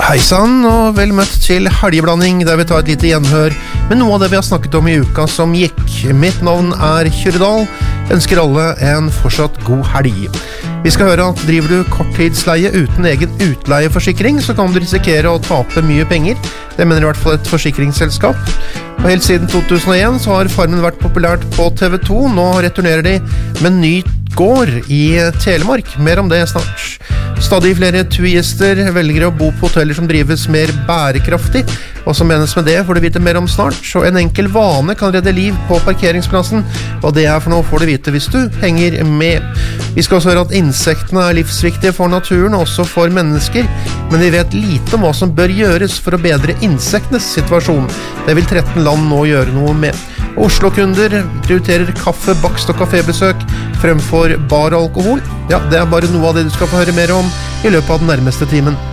Hei sann, og vel møtt til helgeblanding, der vi tar et lite gjenhør med noe av det vi har snakket om i uka som gikk. Mitt navn Kyrre Dahl, ønsker alle en fortsatt god helg. Vi skal høre at driver du korttidsleie uten egen utleieforsikring, så kan du risikere å tape mye penger. Det mener i hvert fall et forsikringsselskap. Og helt siden 2001 så har Farmen vært populært på TV 2. Nå returnerer de med en ny gård i Telemark. Mer om det snart. Stadig flere turister velger å bo på hoteller som drives mer bærekraftig. Hva som menes med det får du vite mer om snart. Så en enkel vane kan redde liv på parkeringsplassen. Hva det for noe får du vite hvis du henger med. Vi skal også høre at insektene livsviktige for naturen, også for mennesker. Men vi vet lite om hva som bør gjøres for å bedre insektenes situasjon. Det vil 13 land nå gjøre noe med. Oslo-kunder prioriterer kaffe, bakst og kafébesøk fremfor bar og alkohol. Ja, det bare noe av det du skal få høre mer om i løpet av den nærmeste timen.